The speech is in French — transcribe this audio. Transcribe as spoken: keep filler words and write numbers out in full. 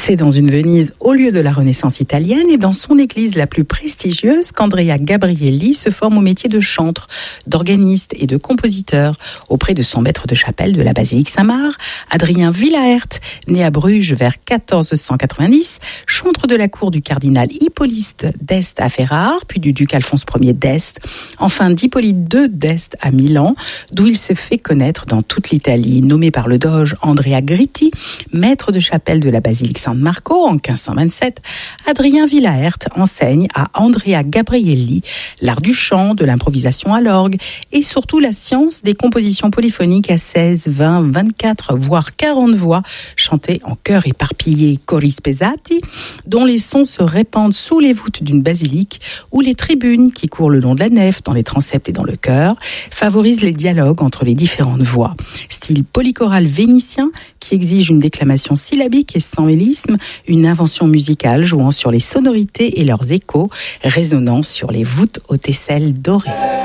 C'est dans une Venise au lieu de la Renaissance italienne et dans son église la plus prestigieuse qu'Andrea Gabrielli se forme au métier de chantre, d'organiste et de compositeur auprès de son maître de chapelle de la basilique Saint-Marc, Adrien Willaert, né à Bruges vers quatorze cent quatre-vingt-dix, chantre de la cour du cardinal Hippolyte d'Este à Ferrare, puis du duc Alphonse Ier d'Este, enfin d'Hippolyte deux d'Este à Milan, d'où il se fait connaître dans toute l'Italie. Nommé par le doge Andrea Gritti, maître de chapelle de la basilique San Marco en quinze cent vingt-sept, Adrien Willaert enseigne à Andrea Gabrielli l'art du chant, de l'improvisation à l'orgue et surtout la science des compositions polyphoniques à seize, vingt, vingt-quatre, voire quarante voix chantées en chœur éparpillé, cori pesati, dont les sons se répandent sous les voûtes d'une basilique ou les tribunes qui courent le long de la nef, dans les transepts et dans le chœur, favorisent les dialogues entre les différentes voix. Style polychoral vénitien qui exige une déclamation syllabique et sans mélisme, une invention musicale jouant sur les sonorités et leurs échos, résonnant sur les voûtes aux tesselles dorées.